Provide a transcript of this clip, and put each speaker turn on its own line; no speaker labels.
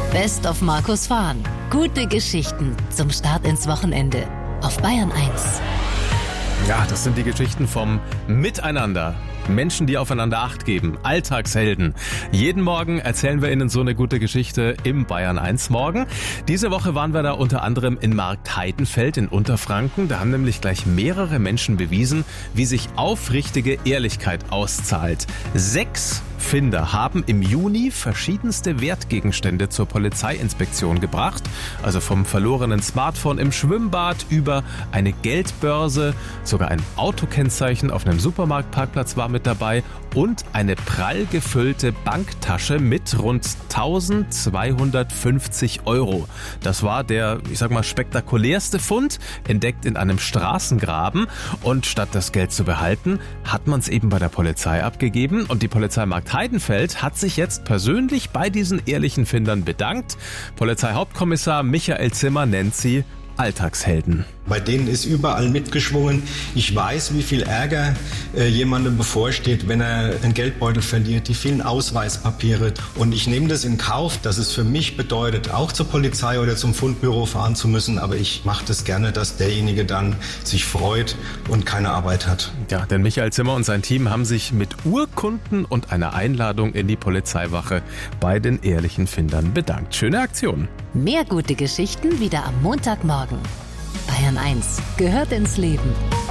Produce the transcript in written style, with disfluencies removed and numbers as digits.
Best of Markus Fahn. Gute Geschichten zum Start ins Wochenende auf Bayern 1.
Ja, das sind die Geschichten vom Miteinander. Menschen, die aufeinander Acht geben. Alltagshelden. Jeden Morgen erzählen wir Ihnen so eine gute Geschichte im Bayern 1 Morgen. Diese Woche waren wir da unter anderem in Marktheidenfeld in Unterfranken. Da haben nämlich gleich mehrere Menschen bewiesen, wie sich aufrichtige Ehrlichkeit auszahlt. 6 Finder haben im Juni verschiedenste Wertgegenstände zur Polizeiinspektion gebracht. Also vom verlorenen Smartphone im Schwimmbad über eine Geldbörse, sogar ein Autokennzeichen auf einem Supermarktparkplatz war mit dabei und eine prall gefüllte Banktasche mit rund 1250 €. Das war der, spektakulärste Fund, entdeckt in einem Straßengraben. Und statt das Geld zu behalten, hat man es eben bei der Polizei abgegeben. Und die Polizei Marktheidenfeld hat sich jetzt persönlich bei diesen ehrlichen Findern bedankt. Polizeihauptkommissar Michael Zimmer nennt sie Alltagshelden.
Bei denen ist überall mitgeschwungen. Ich weiß, wie viel Ärger jemandem bevorsteht, wenn er einen Geldbeutel verliert, die vielen Ausweispapiere. Und ich nehme das in Kauf, dass es für mich bedeutet, auch zur Polizei oder zum Fundbüro fahren zu müssen. Aber ich mache das gerne, dass derjenige dann sich freut und keine Arbeit hat.
Ja, denn Michael Zimmer und sein Team haben sich mit Urkunden und einer Einladung in die Polizeiwache bei den ehrlichen Findern bedankt. Schöne Aktion.
Mehr gute Geschichten wieder am Montagmorgen. Bayern 1 gehört ins Leben.